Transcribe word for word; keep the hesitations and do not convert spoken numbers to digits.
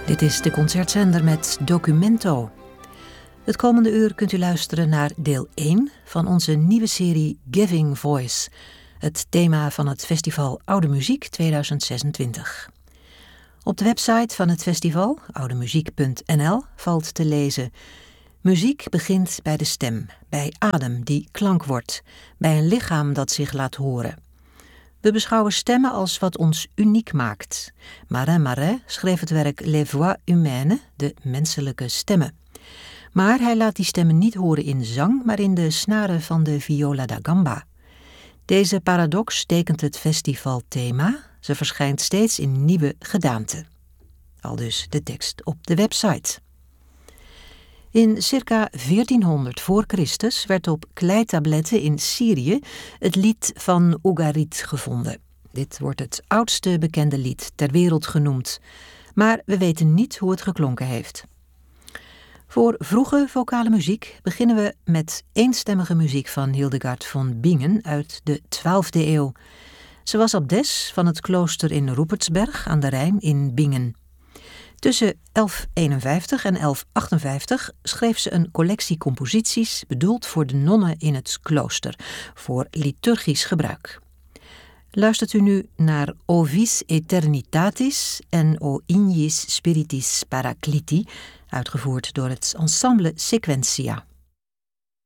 Dit is de concertzender met Documento. Het komende uur kunt u luisteren naar deel één van onze nieuwe serie Giving Voice, het thema van het festival Oude Muziek tweeduizend zesentwintig. Op de website van het festival, oudemuziek punt n l, valt te lezen: muziek begint bij de stem, bij adem die klank wordt, bij een lichaam dat zich laat horen. We beschouwen stemmen als wat ons uniek maakt. Marin Marais schreef het werk Les Voix Humaines, de menselijke stemmen. Maar hij laat die stemmen niet horen in zang, maar in de snaren van de viola da gamba. Deze paradox tekent het festivalthema. Ze verschijnt steeds in nieuwe gedaanten. Aldus de tekst op de website. In circa veertienhonderd voor Christus werd op kleitabletten in Syrië het lied van Ugarit gevonden. Dit wordt het oudste bekende lied ter wereld genoemd, maar we weten niet hoe het geklonken heeft. Voor vroege vocale muziek beginnen we met eenstemmige muziek van Hildegard von Bingen uit de twaalfde eeuw. Ze was abdes van het klooster in Rupertsberg aan de Rijn in Bingen. Tussen elf eenenvijftig en elf achtenvijftig schreef ze een collectie composities bedoeld voor de nonnen in het klooster, voor liturgisch gebruik. Luistert u nu naar O Vis Eternitatis en O Ignis Spiritis Paracliti, uitgevoerd door het ensemble Sequentia.